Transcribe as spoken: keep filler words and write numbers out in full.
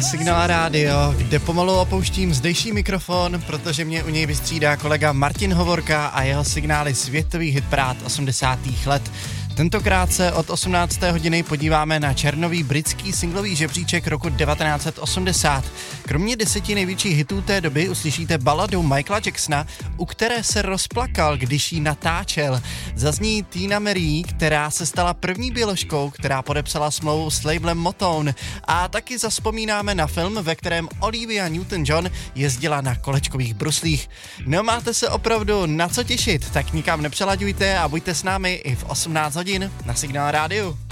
je Signál Rádio, kde pomalu opouštím zdejší mikrofon, protože mě u něj vystřídá kolega Martin Hovorka a jeho signály světových hitparád osmdesátých let. Tentokrát se od osmnácté hodiny podíváme na černový britský singlový žebříček roku devatenáct set osmdesát. Kromě deseti největších hitů té doby uslyšíte baladu Michaela Jacksona, u které se rozplakal, když ji natáčel. Zazní Tina Marie, která se stala první běložkou, která podepsala smlouvu s labelem Motown. A taky zazpomínáme na film, ve kterém Olivia Newton-John jezdila na kolečkových bruslích. No, máte se opravdu na co těšit, tak nikam nepřelaďujte a buďte s námi i v osmnáct hodin na Signál Rádiu.